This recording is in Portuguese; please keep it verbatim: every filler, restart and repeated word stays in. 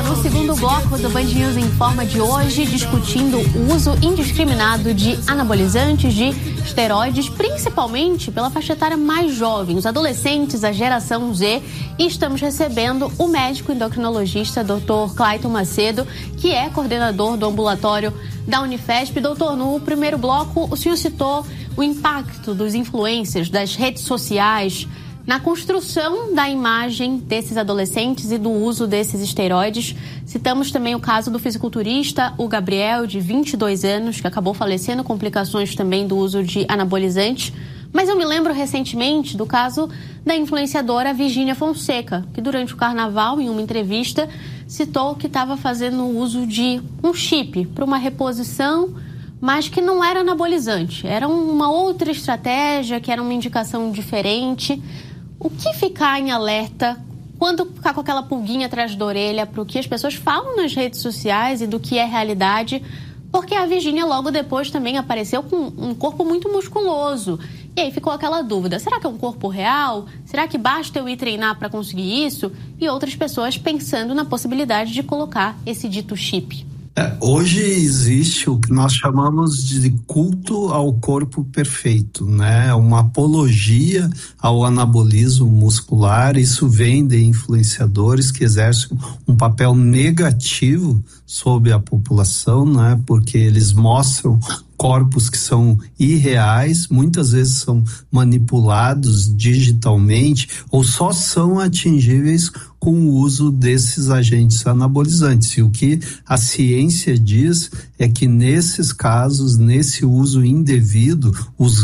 no segundo bloco do Band News Informa de hoje, discutindo o uso indiscriminado de anabolizantes, de esteroides, principalmente pela faixa etária mais jovem, os adolescentes, a geração Z. E estamos recebendo o médico endocrinologista doutor Clayton Macedo, que é coordenador do ambulatório da Unifesp. Doutor, no primeiro bloco o senhor citou o impacto dos influencers, das redes sociais, na construção da imagem desses adolescentes e do uso desses esteroides. Citamos também o caso do fisiculturista, o Gabriel, de vinte e dois anos, que acabou falecendo, complicações também do uso de anabolizantes. Mas eu me lembro recentemente do caso da influenciadora Virgínia Fonseca, que durante o carnaval, em uma entrevista, citou que estava fazendo uso de um chip para uma reposição, mas que não era anabolizante. Era uma outra estratégia, que era uma indicação diferente. O que ficar em alerta quando ficar com aquela pulguinha atrás da orelha para o que as pessoas falam nas redes sociais e do que é realidade? Porque a Virgínia logo depois também apareceu com um corpo muito musculoso. E aí ficou aquela dúvida, será que é um corpo real? Será que basta eu ir treinar para conseguir isso? E outras pessoas pensando na possibilidade de colocar esse dito chip. É, hoje existe o que nós chamamos de culto ao corpo perfeito, né? Uma apologia ao anabolismo muscular. Isso vem de influenciadores que exercem um papel negativo sobre a população, né? Porque eles mostram corpos que são irreais, muitas vezes são manipulados digitalmente ou só são atingíveis com o uso desses agentes anabolizantes. E o que a ciência diz é que nesses casos, nesse uso indevido, os